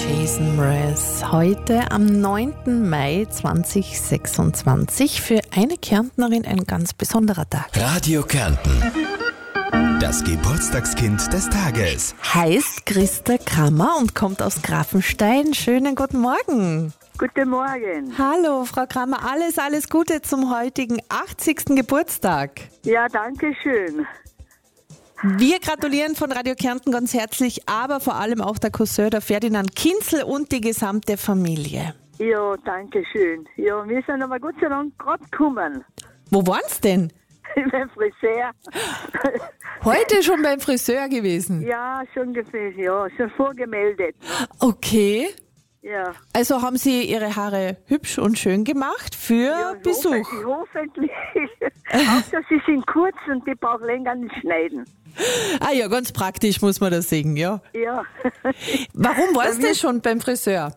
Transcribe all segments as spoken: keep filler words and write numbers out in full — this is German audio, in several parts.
Jason Mraz. Heute am neunten Mai zweitausendsechsundzwanzig für eine Kärntnerin ein ganz besonderer Tag. Radio Kärnten. Das Geburtstagskind des Tages. Heißt Christa Krammer und kommt aus Grafenstein. Schönen guten Morgen. Guten Morgen. Hallo, Frau Krammer. Alles, alles Gute zum heutigen achtzigsten Geburtstag. Ja, danke schön. Wir gratulieren von Radio Kärnten ganz herzlich, aber vor allem auch der Cousin, der Ferdinand Kinzel und die gesamte Familie. Ja, danke schön. Ja, wir sind aber Gott sei Dank gerade gekommen. Wo waren's denn? Beim Friseur. Heute schon beim Friseur gewesen? Ja, schon gewesen, ja, schon vorgemeldet. Okay. Ja. Also haben Sie Ihre Haare hübsch und schön gemacht für Ja, Besuch? Hoffentlich. hoffentlich. Außer sie sind kurz und die brauchen länger nicht schneiden. Ah ja, ganz praktisch muss man das sehen, ja. Ja. Warum warst wir- du schon beim Friseur?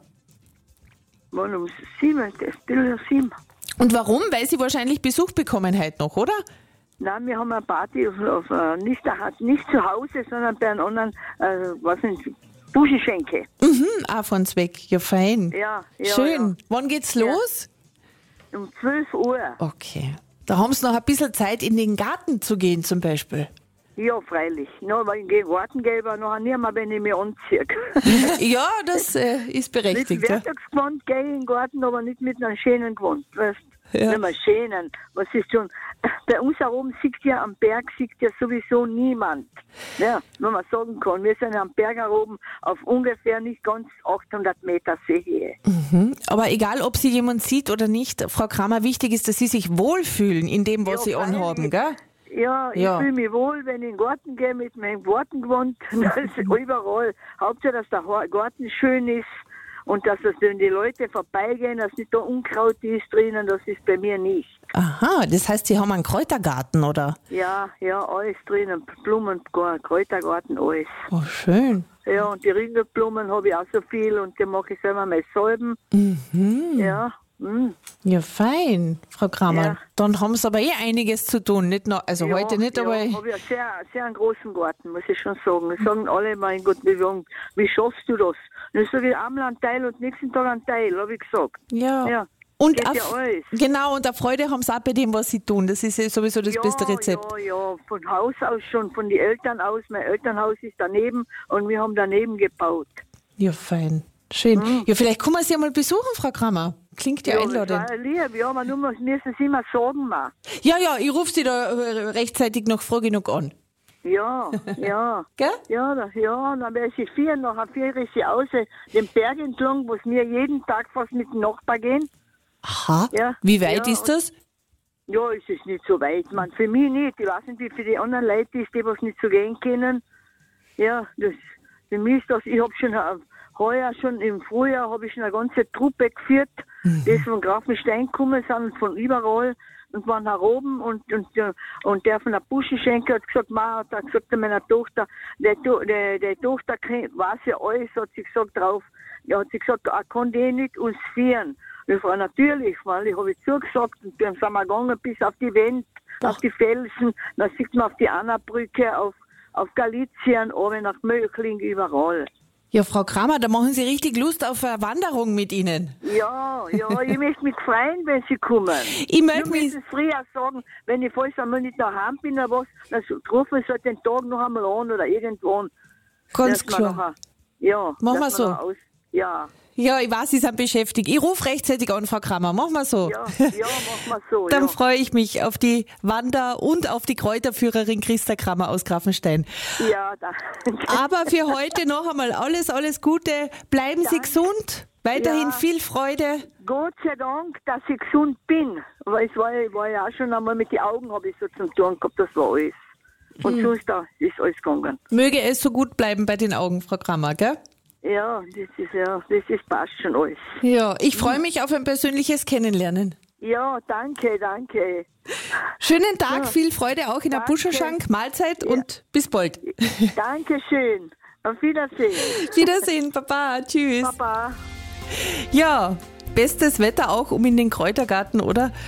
Wann um sieben, das ist um sieben. Und warum? Weil Sie wahrscheinlich Besuch bekommen heute noch, oder? Nein, wir haben eine Party auf, auf, äh, nicht, daheim- nicht zu Hause, sondern bei einem anderen, äh, was sind Buschenschenke. Mhm, auch von Zweck. Ja, fein. Ja, ja. Schön. Wann geht's los? Ja. Um zwölf Uhr. Okay. Da haben Sie noch ein bisschen Zeit, in den Garten zu gehen zum Beispiel. Ja, freilich. No, weil ich gehe warten gehe, aber noch nicht mehr, wenn ich mich anziehe. Ja, das äh, ist Mit berechtigt. Ja. Werktagsgewand gehe ich in den Garten, aber nicht mit einem schönen Gewand. Weißt? Ja. Nicht mehr schönen. Was ist schon? Bei uns da oben sieht ja am Berg sieht ja sowieso niemand. Ja, wenn man sagen kann. Wir sind am Berg oben auf ungefähr nicht ganz achthundert Meter Seehöhe. Mhm. Aber egal, ob Sie jemand sieht oder nicht, Frau Krammer, wichtig ist, dass Sie sich wohlfühlen in dem, was Ja, Sie freilich. anhaben, gell? Ja, ich Ja. fühle mich wohl, wenn ich in den Garten gehe mit meinem Gartengewand. Also überall. Hauptsache, dass der Ha- Garten schön ist und dass es, wenn die Leute vorbeigehen, dass nicht da Unkraut ist drinnen, das ist bei mir nicht. Aha, das heißt, Sie haben einen Kräutergarten, oder? Ja, ja, alles drinnen. Blumen, Gar- Kräutergarten, alles. Oh, schön. Ja, und die Ringelblumen habe ich auch so viel und die mache ich selber mal Salben. Mhm. Ja, mm. Ja, fein, Frau Krammer. Ja. Dann haben Sie aber eh einiges zu tun. Nicht noch, also ja, heute nicht, ja, aber... habe ich einen sehr, sehr einen großen Garten, muss ich schon sagen. Die sagen alle, mein Gott, wie, wie schaffst du das? Und ich sage, einmal einen Teil und nächsten Tag einen Teil, habe ich gesagt. Ja. Ja. Und Geht auf, ja alles. genau, und eine Freude haben Sie auch bei dem, was Sie tun. Das ist ja sowieso das ja, beste Rezept. Ja, ja, von Haus aus schon, von den Eltern aus. Mein Elternhaus ist daneben und wir haben daneben gebaut. Ja, fein. Schön. Ja, vielleicht kommen Sie ja mal besuchen, Frau Krammer. Klingt ja, das einladend. war lieb, ja, aber nur müssen Sie immer sagen, mal. Ja, ja, ich rufe Sie da äh, rechtzeitig noch früh genug an. Ja, ja. Gell? Ja, das, ja, und dann wäre sie vier, nachher vier ist sie aus, den Berg entlang, wo wir jeden Tag fast mit dem Nachbar gehen. Aha. Ja, Wie weit ja, ist das? Ja, es ist nicht so weit. Man, für mich nicht. Ich weiß nicht, wie für die anderen Leute ist, die was nicht so gehen können. Ja, das, für mich ist das, ich habe schon äh, heuer schon im Frühjahr habe ich schon eine ganze Truppe geführt, Mhm. die von Grafenstein gekommen sind, von überall und waren nach oben und, und, äh, und der von der Buschenschenke hat gesagt, Ma, hat er gesagt zu meiner Tochter, der, To- der, der Tochter kennt- weiß ja alles, hat sie gesagt drauf, ja, hat sie gesagt, er kann die nicht uns führen. Und ich war natürlich, weil ich habe zugesagt und dann sind wir gegangen bis auf die Wände, auf die Felsen, dann sieht man auf die Anna-Brücke, auf, auf Galizien, oben nach Möchling, überall. Ja, Frau Krammer, da machen Sie richtig Lust auf eine Wanderung mit Ihnen. Ja, ja, ich möchte mich freuen, wenn sie kommen. Ich melde Nur mich... müssen sie früher sagen, wenn ich falls einmal nicht daheim bin oder was, dann rufen sie halt den Tag noch einmal an oder irgendwann. Ganz Dass wir klar. nachher- Ja. Machen dass wir wir so. noch Aus, ja, Ja, ich weiß, Sie sind beschäftigt. Ich rufe rechtzeitig an, Frau Krammer. Machen wir so. ja, ja, machen wir so. Dann ja. freue ich mich auf die Wander- und auf die Kräuterführerin Christa Krammer aus Grafenstein. Ja, danke. Aber für heute noch einmal alles, alles Gute. Bleiben Sie Danke. gesund. Weiterhin Ja. viel Freude. Gott sei Dank, dass ich gesund bin. Weil es war, war ja auch schon einmal mit den Augen, habe ich so zum Tun gehabt, das war alles. Und Hm. sonst da ist alles gegangen. Möge es so gut bleiben bei den Augen, Frau Krammer, gell? Ja, das ist ja, das ist passt schon alles. Ja, ich freue mich auf ein persönliches Kennenlernen. Ja, danke, danke. Schönen Tag, viel Freude auch in der Danke. Buscherschank, Mahlzeit und bis bald. Dankeschön. Auf Wiedersehen. Wiedersehen, Papa, tschüss. Papa. Ja, bestes Wetter auch, um in den Kräutergarten, oder?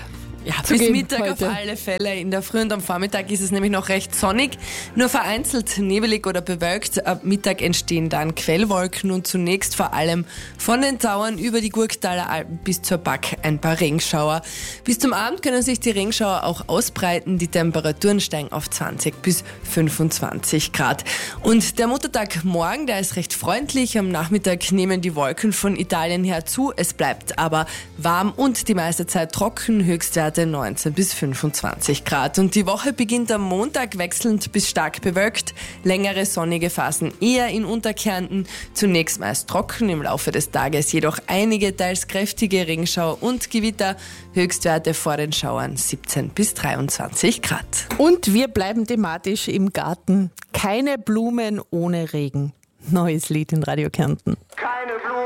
Ja, zu bis gehen Mittag heute. auf alle Fälle. In der Früh und am Vormittag ist es nämlich noch recht sonnig, nur vereinzelt nebelig oder bewölkt. Ab Mittag entstehen dann Quellwolken und zunächst vor allem von den Tauern über die Gurktaler Alpen bis zur Back ein paar Regenschauer. Bis zum Abend können sich die Regenschauer auch ausbreiten. Die Temperaturen steigen auf zwanzig bis fünfundzwanzig Grad. Und der Muttertag morgen, der ist recht freundlich. Am Nachmittag nehmen die Wolken von Italien her zu. Es bleibt aber warm und die meiste Zeit trocken. Höchstwerte neunzehn bis fünfundzwanzig Grad. Und die Woche beginnt am Montag wechselnd bis stark bewölkt. Längere sonnige Phasen eher in Unterkärnten. Zunächst meist trocken, im Laufe des Tages jedoch einige teils kräftige Regenschauer und Gewitter. Höchstwerte vor den Schauern siebzehn bis dreiundzwanzig Grad. Und wir bleiben thematisch im Garten. Keine Blumen ohne Regen. Neues Lied in Radio Kärnten.